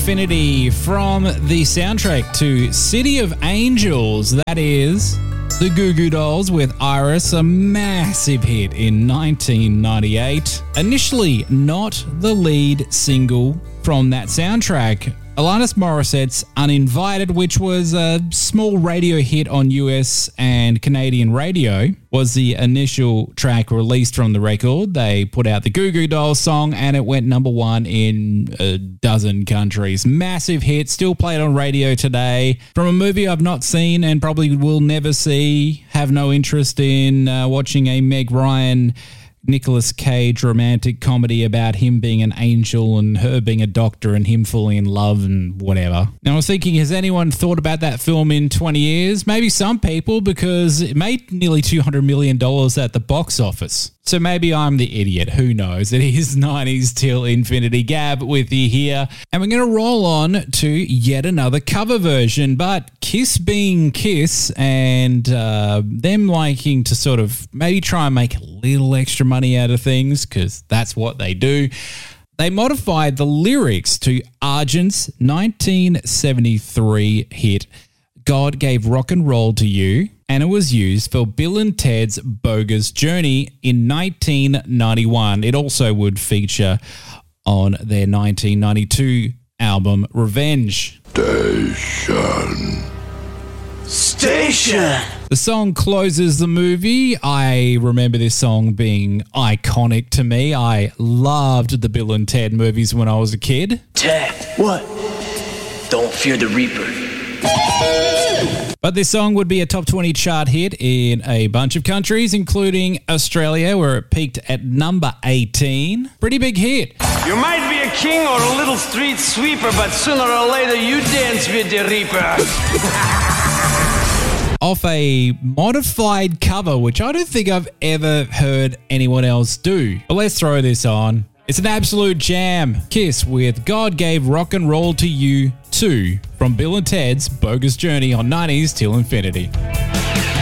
Infinity from the soundtrack to City of Angels. That is the Goo Goo Dolls with Iris, a massive hit in 1998. Initially not the lead single from that soundtrack. Alanis Morissette's Uninvited, which was a small radio hit on US and Canadian radio, was the initial track released from the record. They put out the Goo Goo Dolls song and it went number one in a dozen countries. Massive hit, still played on radio today. From a movie I've not seen and probably will never see. Have no interest in watching a Meg Ryan Nicolas Cage romantic comedy about him being an angel and her being a doctor and him falling in love and whatever. Now I was thinking, has anyone thought about that film in 20 years? Maybe some people, because it made nearly $200 million at the box office. So maybe I'm the idiot. Who knows? It is 90s till infinity. Gab with you here. And we're going to roll on to yet another cover version. But Kiss being Kiss and them liking to sort of maybe try and make a little extra money out of things, because that's what they do. They modified the lyrics to Argent's 1973 hit, God Gave Rock and Roll to You, and it was used for Bill and Ted's Bogus Journey in 1991. It also would feature on their 1992 album Revenge. Station. The song closes the movie. I remember this song being iconic to me. I loved the Bill and Ted movies when I was a kid. Ted, what? Don't fear the Reaper. But this song would be a top 20 chart hit in a bunch of countries, including Australia, where it peaked at number 18. Pretty big hit. You might be a king or a little street sweeper, but sooner or later you dance with the Reaper. Off a modified cover, which I don't think I've ever heard anyone else do. But let's throw this on. It's an absolute jam. Kiss with God Gave Rock and Roll to You 2 from Bill and Ted's Bogus Journey on 90s till infinity.